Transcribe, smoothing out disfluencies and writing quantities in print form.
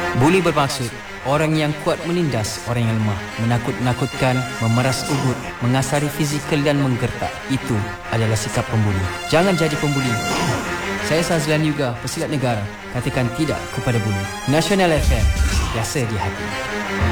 Buli bermaksud orang yang kuat menindas orang yang lemah, menakut-nakutkan, memeras ugut, mengasari fizikal dan menggertak. Itu adalah sikap pembuli. Jangan jadi pembuli. Saya Sazlan Yuga, pesilat negara. Katakan tidak kepada buli. Nasional FM, biasa di hati.